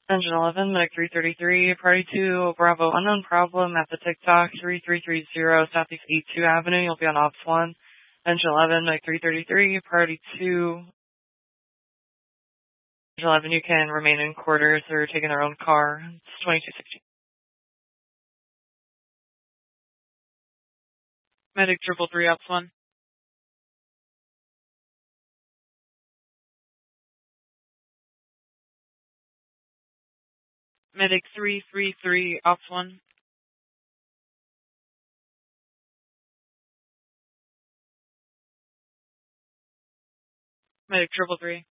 Engine 11, Medic 333, Party 2, Bravo, unknown problem at the TikTok 3330 Southeast 82 Avenue. You'll be on Ops 1. Engine 11, Medic 333, Party 2. Engine 11, you can remain in quarters or take in their own car. It's 2260. Medic 333, Ops 1. Medic 333, Ops 1. Medic 333.